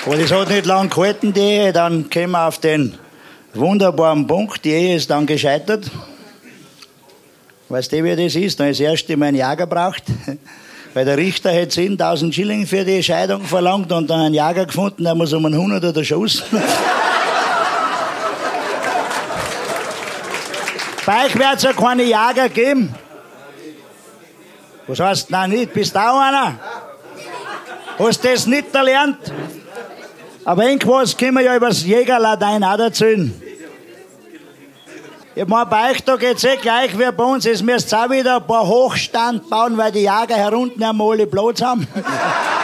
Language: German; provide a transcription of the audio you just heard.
Aber das hat nicht lang gehalten, die Ehe. Dann kommen wir auf den wunderbaren Punkt. Die Ehe ist dann gescheitert. Weißt du, wie das ist? Dann ist das erste Mal einen Jäger braucht. Weil der Richter hätte 10.000 Schilling für die Scheidung verlangt und dann einen Jäger gefunden, der muss um einen 100er erschossen. Bei euch wird es ja keine Jäger geben. Was heißt, nein, nicht? Bist du auch einer? Hast du das nicht erlernt? Aber irgendwas können wir ja über das Jägerlatein auch erzählen. Ich meine, bei euch da geht's gleich wie bei uns. Jetzt müsst ihr auch wieder ein paar Hochstand bauen, weil die Jäger herunten einmal alle Platz haben.